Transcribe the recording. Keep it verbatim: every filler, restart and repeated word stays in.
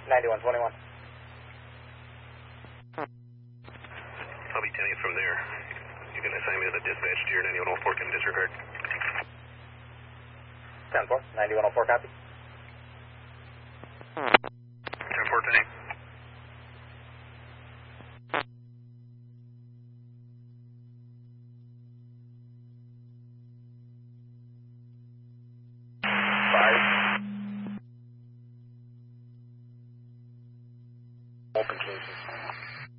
ninety-one twenty-one. I'll be telling you from there. You can assign me to the dispatch to your ninety-one oh four, can disregard. ten four, ninety-one oh four, copy. ten four, ten eight. Open cases.